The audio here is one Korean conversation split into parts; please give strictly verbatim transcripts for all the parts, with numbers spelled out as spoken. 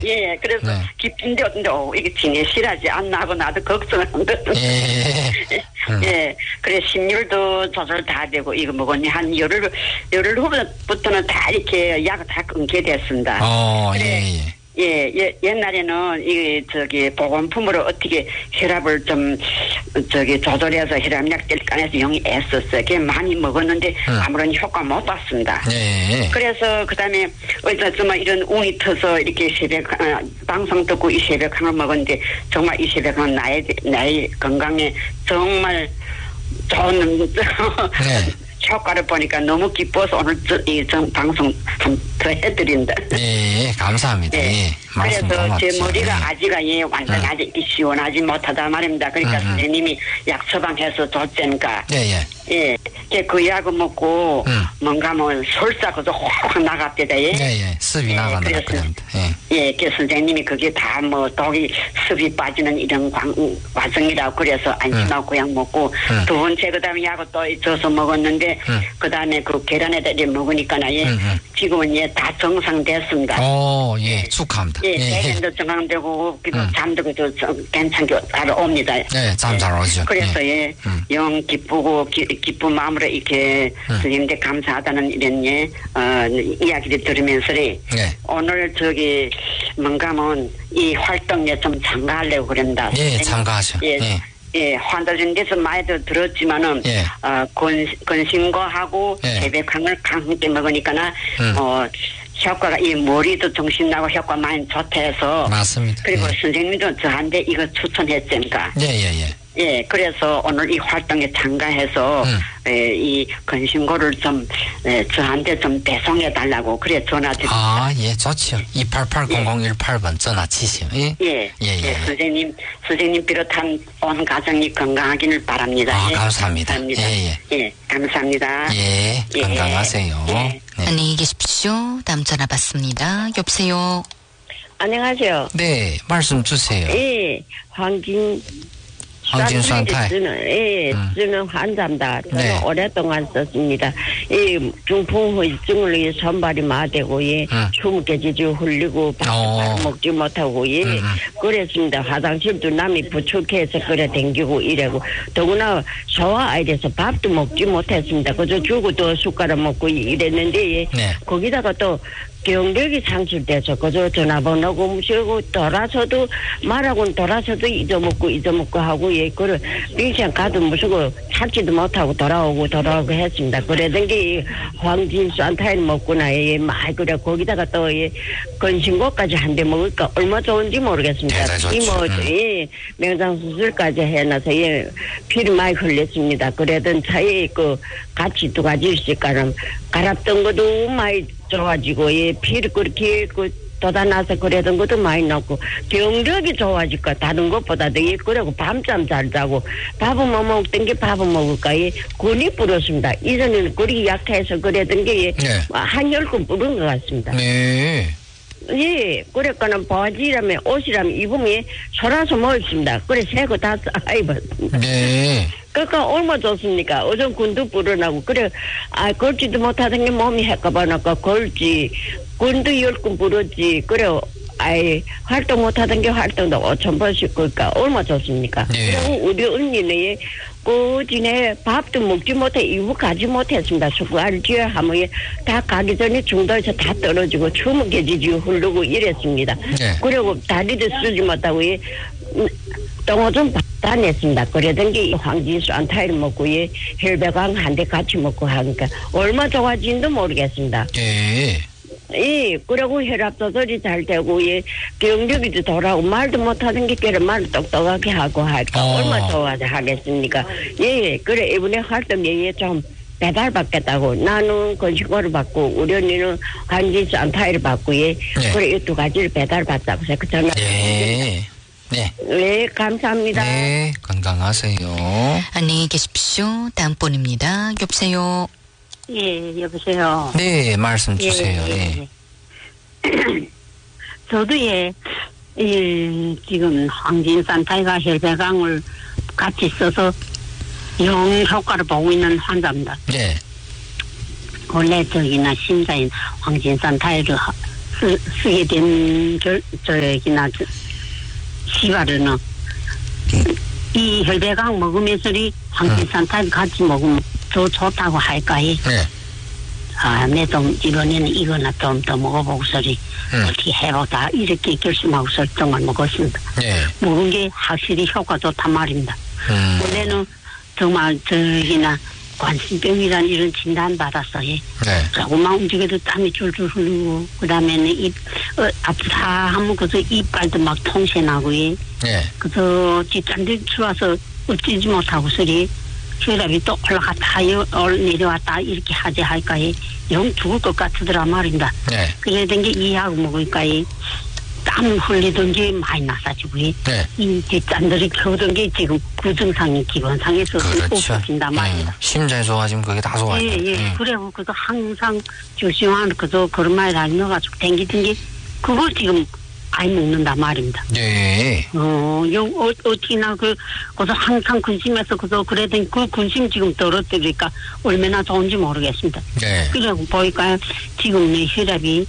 예, 그래서 네. 깊은데 어떤데 어, 이게 지내시라지 않나 하고 나도 걱정을 한 거든. 예. 음. 예, 그래 심률도 조절 다 되고 이거 먹었니 한 열흘 열흘 후부터는 다 이렇게 약을 다 끊게 됐습니다. 어, 그래. 예, 예. 예, 예, 옛날에는 이 저기 보건품으로 어떻게 혈압을 좀 저기 조절해서 혈압약들 꺼내서 영이 애썼어요. 그게 많이 먹었는데 음. 아무런 효과 못 봤습니다. 예. 그래서 그다음에 어디서 정말 이런 운이 터서 이렇게 새벽 어, 방송 듣고 이 새벽항을 먹었는데 정말 이 새벽항은 나의 나의 건강에 정말 좋은 네. 효과를 보니까 너무 기뻐서 오늘 저, 이 정, 방송 한 더 해드린다. 예, 감사합니다. 네. 예. 말씀 그래서 고맙죠. 제 머리가 예. 아직 예, 완전 음. 아직 시원하지 못하다 말입니다. 그러니까 음, 음. 선생님이 약 처방해서 줬자니까 예, 예. 예, 그, 그 약을 먹고 음. 뭔가 뭐 설사 그저 확 나갔대다. 예, 예, 예. 습이 예, 나간다 그래서- 그럽니다. 예. 예, 그 선생님이 그게 다 뭐 독이 습이 빠지는 이런 광, 과정이라고 그래서 안심하고 그 약 먹고 음. 두 번째 그다음에 약을 또 줘서 먹었는데 음. 그다음에 그 계란에다 이렇게 먹으니까나 예, 음, 음. 지금은 예 다 정상됐습니다. 오, 예. 축하합니다. 예, 예. 대변도 정상되고 그리고 음. 잠도 저, 저 괜찮게 잘 옵니다. 네, 잠 잘 오죠. 그래서 예. 예, 음. 영 기쁘고 기, 기쁜 마음으로 이렇게 음. 스님한테 감사하다는 이런 예, 어, 이야기를 들으면서 네. 오늘 저기 뭔가면 이 활동에 좀 참가하려고 그런다. 예, 참가하죠. 예. 예. 예, 환자진 데서 많이들 들었지만은, 예. 어, 건, 건신과하고 예. 재백항을 함께 먹으니까나, 음. 어, 효과가, 이 머리도 정신나고 효과 많이 좋다 해서. 맞습니다. 그리고 예. 선생님도 저한테 이거 추천했으니까. 예, 예, 예. 예, 그래서 오늘 이 활동에 참가해서, 음. 에, 이 건신고를 좀, 에, 저한테 좀 배송해달라고, 그래, 전화드립니다. 아, 예, 좋죠. 이팔팔 공공일팔 번 전화 치시오. 예. 예, 예, 예. 예, 선생님, 선생님 비롯한 온 가정이 건강하기를 바랍니다. 아, 예, 감사합니다. 감사합니다. 예, 예. 예, 감사합니다. 예, 예. 건강하세요. 예. 네. 안녕히 계십시오. 다음 전화 받습니다. 여보세요. 안녕하세요. 네, 말씀 주세요. 예, 황진 황진 산타이. 쓰는 예, 음. 쓰는 환자입니다. 저는 네. 오랫동안 썼습니다. 이 중풍 후유증으로 이 손발이 마되고 예, 음. 숨 깨지지 흘리고 어. 밥도 먹지 못하고 예, 음, 음. 그랬습니다. 화장실도 남이 부축해서 그래 댕기고 이래고 더구나 소화 이래서 밥도 먹지 못했습니다. 그저 죽어도 숟가락 먹고 이랬는데 예, 네. 거기다가 또 경력이 상실돼서 그저 전화번호고 무시고 돌아서도 말하고는 돌아서도 잊어먹고 잊어먹고 하고 예 그를 빙상 가도 무시고 찾지도 못하고 돌아오고 돌아오고 했습니다. 그러던 게 황진 산타일 먹고 나예 많이 그래 거기다가 또 예 건신고까지 한 대 먹을까 얼마 좋은지 모르겠습니다. 대단히 좋죠. 이뭐 음. 예 명장 수술까지 해놔서 예 피를 많이 흘렸습니다. 그러던 차에 그 같이 두 가지 있을까는 갈았던 것도 많이 좋아지고 예 피를 그렇게 그 돋아나서 그러던 것도 많이 넣고 경력이 좋아질까 다른 것보다도 예 그러고 밤잠 잘 자고 밥은 못 먹던 게 밥은 먹을까 예 군이 불었습니다. 이전에는 그리 약해서 그러던 게 예 네. 한열근 부른 것 같습니다. 네. 예, 그랬거는 바지라면 옷이라면 입으면 소라서 먹었습니다. 그래 새거 다 입었습니다. 네. 그러니까 얼마 좋습니까? 어전 군도 불어나고 그래 아 걸지도 못하던 게 몸이 해까봐나까 걸지 군도 열군 불었지 그래 아이 활동 못하던 게 활동도 오천 번씩 그러니까 얼마 좋습니까? 네. 그리고 우리 언니는 꾸준히 밥도 먹지 못해 이후 가지 못했습니다. 숙갈지 하면 다 가기 전에 중도에서 다 떨어지고 춤은 개지지 흐르고 이랬습니다. 네. 그리고 다리도 쓰지 못하고 예, 똥을 좀 다녔습니다. 그러던 게 황진수 안타일 먹고 예, 혈배강 한 대 같이 먹고 하니까 얼마 좋아진도 모르겠습니다. 예. 예, 그리고 혈압 조절이 잘 되고, 예, 경력이도 돌아오고, 말도 못하는 게, 그래, 말 똑똑하게 하고 할까, 어. 얼마 좋아서 하겠습니까? 예, 그래, 이번에 활동에 예, 좀 배달 받겠다고, 나는 건식고를 받고, 우리 언니는 한진수 안타이를 받고, 예, 네. 그래, 이 두 가지를 배달 받자고 해서 그 전화. 예. 네. 네, 감사합니다. 네, 건강하세요. 안녕히 계십시오. 다음 번입니다. 여보세요. 예, 여보세요. 네, 말씀 주세요. 예, 예. 예, 예. 저도 예, 예, 지금 황진산타이가 혈배강을 같이 써서 영 효과를 보고 있는 환자입니다. 네. 원래 저기나 심자인 황진산타이를 쓰, 쓰게 된 결, 저기나 시발은 이 혈배강 먹으면서리 황진산탈 같이 먹으면 더 좋다고 할까요? 네. 아, 내 좀 이번에는 이거나 좀 더 먹어보고서리 음. 어떻게 해보다 이렇게 결심하고서 정말 먹었습니다. 네. 먹은 게 확실히 효과 좋단 말입니다. 음. 원래는 정말 저기나 관심병이란 이런 진단 받았어요. 네. 조금만 움직여도 땀이 줄줄 흐르고 그다음에는 입 어, 아프다 하면 그저 이빨도 막 통새 나고요. 네. 그저 뒷단들 추워서 어찌지 못하고 소리 혈압이 또 올라갔다 올 내려왔다 이렇게 하지 할까요? 영 죽을 것 같더라 말입니다. 네. 그래 된 게 이약 먹을까요? 땀 흘리던 게 많이 나사지고요. 네. 이 뒷단들이 겨우던 게 지금 그 증상이 기본상에서 그렇죠. 없어진단 말입니다. 음, 심장이 좋아지면 그게 다 좋아요. 예, 예. 음. 그래, 그래서 항상 조심하는 그저 그런 말이 아니어가지고 댕기던 게 그걸 지금 아이 먹는단 말입니다. 네. 어, 영, 어, 어떻게나 그, 그래서 항상 근심해서 그저 그래도 그 근심 지금 떨어뜨리니까 얼마나 좋은지 모르겠습니다. 네. 그래, 보니까 지금 내 혈압이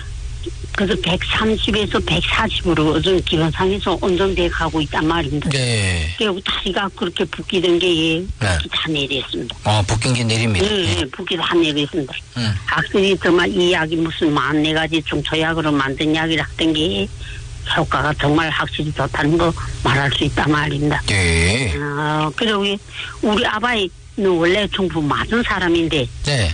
그래서 백삼십에서 백사십으로 요즘 기본상에서 온정돼 가고 있단 말입니다. 네. 그리고 다리가 그렇게 붓기던 게 네. 다 내렸습니다. 어, 붓긴 게 내립니다. 네, 네. 붓기 다 내렸습니다. 음. 확실히 정말 이 약이 무슨 만 네 가지 중초약으로 만든 약이라 했던 게 효과가 정말 확실히 좋다는 거 말할 수 있단 말입니다. 네. 어, 그리고 우리 아바이는 원래 중풍 맞은 사람인데 네.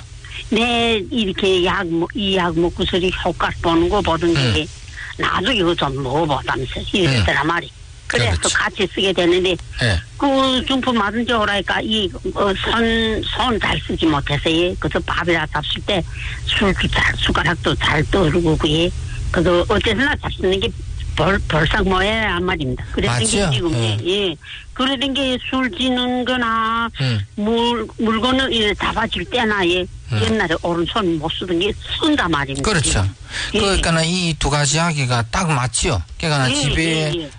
내 이렇게 약, 이 약 먹고서리 효과 보는 거 보던 게 음. 나도 이거 좀 먹어보다면서 이랬더라 음. 말이. 그래서 그렇지. 같이 쓰게 되는데 네. 그 중풍 맞은 지 오라니까 이 어, 손 손 잘 쓰지 못해서 예 그저 밥이라 잡술 때 술도 잘 숟가락도 잘 떠오르고 그예 그저 어째서나 잡수는 게 벌, 벌싹 모여야 한 말입니다. 그랬던 게 맞죠? 지금 예. 예, 예. 그랬던 게 술 지는 거나 음. 물 물건을 이 잡아줄 때나 예 음. 옛날에 오른손 못 쓰던 게 쓴단 말입니다. 그렇죠. 예. 그러니까 이 두 가지 이야기가 딱 맞죠. 그러니까 예, 집에 예, 예.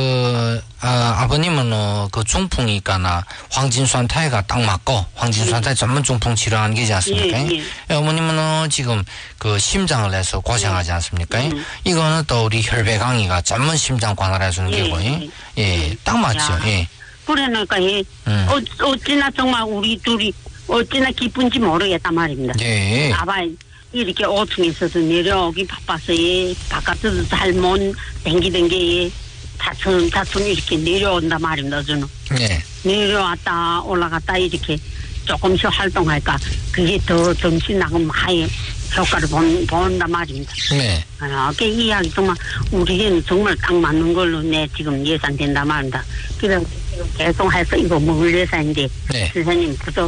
그 아, 아버님은 어, 그 중풍이니까나 황진수한타이가 딱 맞고 황진수한타이 전문 중풍 치료하는 게지 않습니까? 예, 예. 어머님은 어, 지금 그 심장을 내서 고생하지 않습니까? 음. 이거는 또 우리 혈배강의가 전문 심장 관할해 주는 예, 게고, 예. 예, 딱 맞죠. 야. 예. 그러니까 예 음. 어, 어찌나 정말 우리 둘이 어찌나 기쁜지 모르겠단 말입니다. 예. 아바 이렇게 오층에 있어서 내려오기 바빠서 예, 바깥에서 잘 못 댕기던 게 예, 차츰 차츰 이렇게 내려온단 말입니다. 저는 예. 내려왔다 올라갔다 이렇게 조금씩 활동할까 그게 더 정신나고 많이 효과를 본, 본단 말입니다. 네. 아, 그 이야기 정말 우리에는 정말 딱 맞는 걸로 내 지금 예상된단 말입니다. 그래서 지금 계속 해서 이거 먹을 예산인데 네. 선생님 그저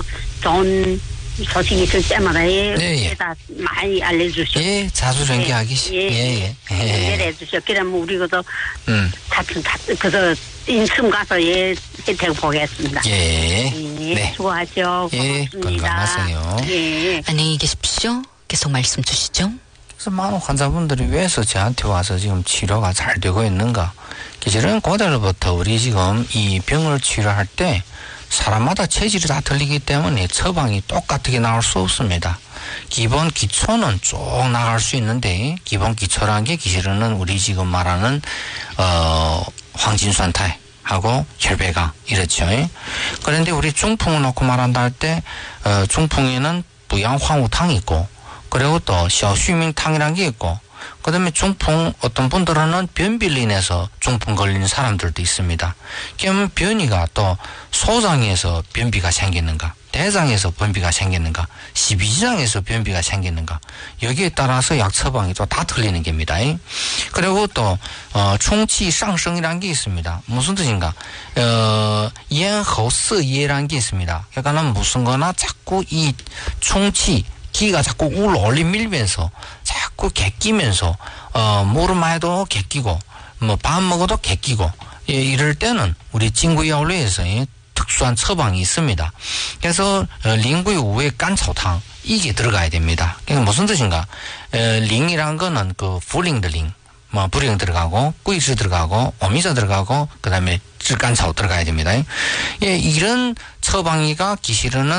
좋은 소식 있을 때마다 예, 네, 예. 다 많이 알려주시오. 예, 자주 전개하기. 예, 예, 예. 예. 해주시오. 그러면 우리 그저 음. 차츰 차츰 그저 인숨 가서 예 혜택 보겠습니다. 예. 예, 네. 수고하시오. 예, 고맙습니다. 건강하세요. 예. 안녕히 계십시오. 계속 말씀 주시죠. 그래서 많은 환자분들이 왜서 저한테 와서 지금 치료가 잘 되고 있는가? 기절은 고대로부터 우리 지금 이 병을 치료할 때 사람마다 체질이 다 틀리기 때문에 처방이 똑같게 나올 수 없습니다. 기본 기초는 쭉 나갈 수 있는데 기본 기초라는 게 기실은 우리 지금 말하는 어 황진수한타이 하고 혈배강 이렇죠. 그런데 우리 중풍을 놓고 말한다 할 때 어, 중풍에는 부양황우탕이 있고 그리고 또 샤오슈밍탕이라는 게 있고 그 다음에 중풍 어떤 분들은 변비로 인해서 중풍 걸리는 사람들도 있습니다. 그러면 변이가 또 소장에서 변비가 생기는가 대장에서 변비가 생기는가 십이지장에서 변비가 생기는가 여기에 따라서 약 처방이 또 다 틀리는 겁니다. 그리고 또 어, 충치 상승이라는 게 있습니다. 무슨 뜻인가 어,咽喉涩예라는 게 있습니다. 그러니까 무슨 거나 자꾸 이 충치 기가 자꾸 올올리 밀면서 자꾸 개끼면서 어 뭐를 마셔도 개끼고 뭐 밥 먹어도 개끼고 예, 이럴 때는 우리 징구야올레에서 특수한 처방이 있습니다. 그래서 어, 링구의 우에 깐차오탕 이게 들어가야 됩니다. 그러니까 무슨 뜻인가? 에, 링이란 거는 그 불링드 링, 뭐 불링 들어가고 꾸이스 들어가고 오미자 들어가고 그다음에 쯔깐차오 들어가야 됩니다. 예, 이런 처방이가 기실은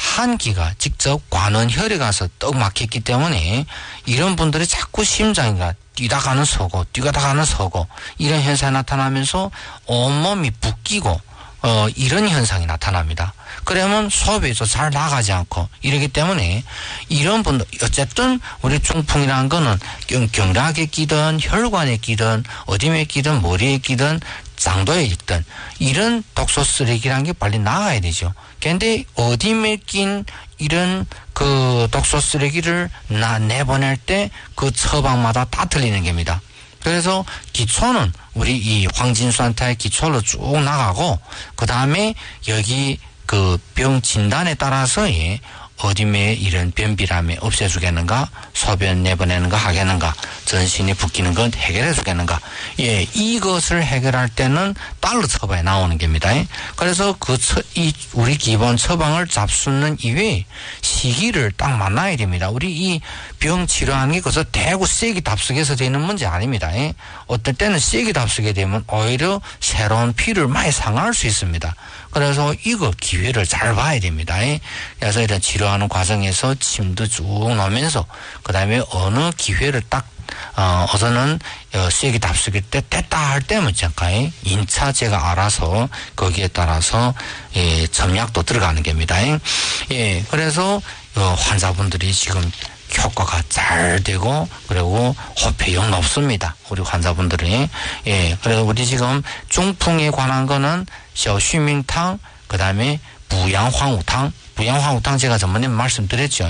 한기가 직접 관원혈에 가서 떡 막혔기 때문에 이런 분들이 자꾸 심장이가 뛰다 가는 서고 뛰다 가는 서고 이런 현상이 나타나면서 온몸이 붓기고 어, 이런 현상이 나타납니다. 그러면 소변도 잘 나가지 않고 이러기 때문에 이런 분들 어쨌든 우리 중풍이라는 거는 경락에 끼든 혈관에 끼든 어디에 끼든 머리에 끼든 장도에 있든 이런 독소 쓰레기라는 게 빨리 나가야 되죠. 근데 어디에 낀 이런 그 독소 쓰레기를 나 내보낼 때 그 처방마다 다 틀리는 겁니다. 그래서 기초는 우리 이 황진수한테 기초로 쭉 나가고 그 다음에 여기 그 병 진단에 따라서 예, 어디에 이런 변비람이 없애주겠는가, 소변 내보내는가 하겠는가, 전신이 붓기는 건 해결해주겠는가. 예, 이것을 해결할 때는 달러 처방에 나오는 겁니다. 그래서 그 처, 이 우리 기본 처방을 잡수는 이외에 시기를 딱 만나야 됩니다. 우리 이 병 치료하는 게 그래서 대구 세게 답석해서 되는 문제 아닙니다. 어떨 때는 세게 답석이 되면 오히려 새로운 피를 많이 상할 수 있습니다. 그래서 이거 기회를 잘 봐야 됩니다. 그래서 이런 치료하는 과정에서 침도 쭉 놓으면서 그 다음에 어느 기회를 딱 어, 어서는 어, 세게 답석일 때 됐다 할 때면 잠깐 인차 제가 알아서 거기에 따라서 예, 점약도 들어가는 겁니다. 예, 그래서 어, 환자분들이 지금 효과가 잘 되고 그리고 호흡효율 높습니다. 우리 환자분들이. 예, 그래서 우리 지금 중풍에 관한 거는 셔쉬밍탕 그 다음에 부양황우탕 부양황우탕 제가 전번에 말씀드렸죠.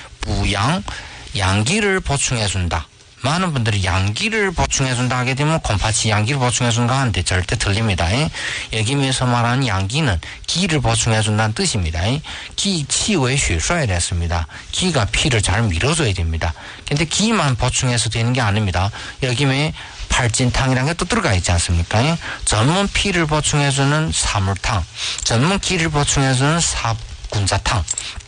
부양 양기를 보충해준다. 많은 분들이 양기를 보충해준다 하게 되면 곰파치 양기를 보충해준다 하는데 절대 틀립니다. 여기에서 말하는 양기는 기를 보충해준다는 뜻입니다. 기, 치의 슈수에 됐습니다. 기가 피를 잘 밀어줘야 됩니다. 근데 기만 보충해서 되는 게 아닙니다. 여기에 팔진탕이라는 게 또 들어가 있지 않습니까? 전문 피를 보충해주는 사물탕, 전문 기를 보충해주는 사군자탕.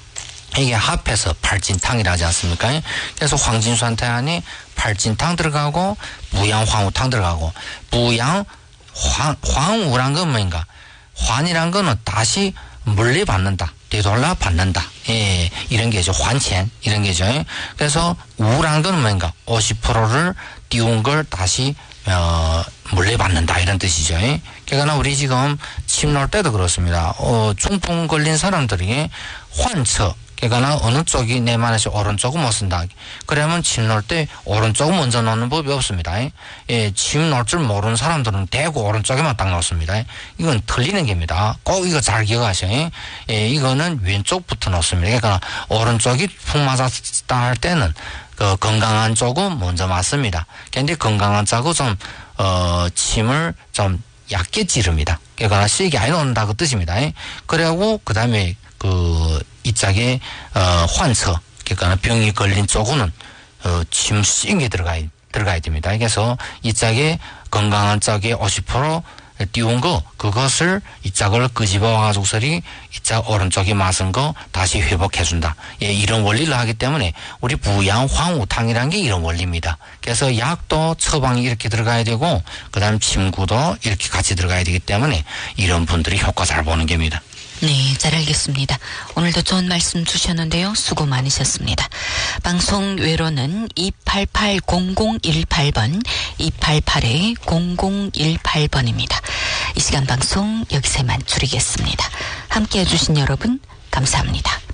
이게 합해서 팔진탕이라 하지 않습니까? 그래서 황진수한테 안에 팔진탕 들어가고 부양황우탕 들어가고 부양 황, 황우란 건 뭐인가? 환이란 거는 다시 물려받는다. 되돌려 받는다. 예, 이런 게죠. 환첸 이런 게죠. 그래서 우란 건 뭐인가? 오십 퍼센트를 띄운 걸 다시 어, 물려받는다 이런 뜻이죠. 그러니까 우리 지금 침 놓을 때도 그렇습니다. 어, 중풍 걸린 사람들이 환처 그러니까 어느 쪽이 내 말에서 오른쪽은 못 쓴다. 그러면 침 놓을 때 오른쪽은 먼저 놓는 법이 없습니다. 예, 침 놓을 줄 모르는 사람들은 대고 오른쪽에만 딱 놓습니다. 이건 틀리는 겁니다. 꼭 이거 잘 기억하세요. 예, 이거는 왼쪽부터 놓습니다. 그러니까 오른쪽이 푹 맞았다 할 때는 그 건강한 쪽은 먼저 맞습니다. 근데 건강한 쪽은 좀, 어, 침을 좀 얕게 찌릅니다. 그러니까 세게 안 놓는다 그 뜻입니다. 그리고 그 다음에 그, 이 짝에, 어, 환처, 그러니까 병이 걸린 쪽은, 어, 침 세게 들어가야, 들어가야 됩니다. 그래서 이 짝에 건강한 짝에 오십 퍼센트 띄운 거, 그것을 이 짝을 끄집어 와가지고서리 이 짝 오른쪽에 맞은 거 다시 회복해준다. 예, 이런 원리를 하기 때문에 우리 부양 황우탕이라는 게 이런 원리입니다. 그래서 약도 처방이 이렇게 들어가야 되고, 그 다음 침구도 이렇게 같이 들어가야 되기 때문에 이런 분들이 효과 잘 보는 겁니다. 네, 잘 알겠습니다. 오늘도 좋은 말씀 주셨는데요. 수고 많으셨습니다. 방송 외로는 이팔팔 공공일팔 번, 이팔팔 공공일팔 번입니다. 이 시간 방송 여기서 마치겠습니다. 함께 해주신 여러분 감사합니다.